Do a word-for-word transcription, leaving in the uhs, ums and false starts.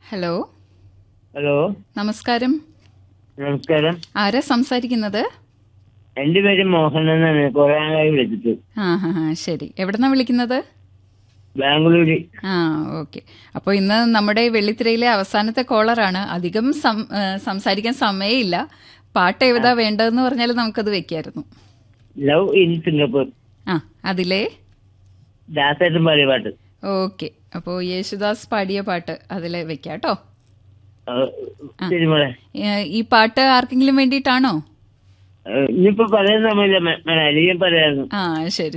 Hello hello, നമസ്കാരം. നമസ്കാരം. ആരാ സംസാരിക്കുന്നത്? എന്റെ പേര് മോഹൻ എന്നാണ്. കുറെ ആളായി വിളിച്ചിട്ട്. ആ ഹാ ഹാ ശരി. എവിടെന്നാ വിളിക്കുന്നത്? ബാംഗ്ലൂര്. ആ ഓക്കെ. അപ്പോൾ ഇന്ന് നമ്മുടെ വെള്ളിത്തിരയിലെ അവസാനത്തെ കോളറാണ്. അധികം സം- ഏ, സംസാരിക്കാൻ സമയമില്ല. പാട്ട് ഏതാ വേണ്ടതെന്ന് പറഞ്ഞാൽ നമുക്കത് വെക്കായിരുന്നു. Love in Singapore. ആ അതിലെ ദാസേട്ടൻ പാടിയ പാട്ട്. ഓക്കെ. അപ്പോൾ യേശുദാസ് പാടിയ പാട്ട് അതിലെ വെക്കാം കേട്ടോ. ആ, ശരി മോളെ. ഈ പാട്ട് ആർക്കെങ്കിലും വേണ്ടിയിട്ടാണോ? ആ, ഇനിയിപ്പോ പറയാൻ സമയമില്ല. മ- മ- അല്ലെങ്കിൽ പറയായിരുന്നു. ആ ശരി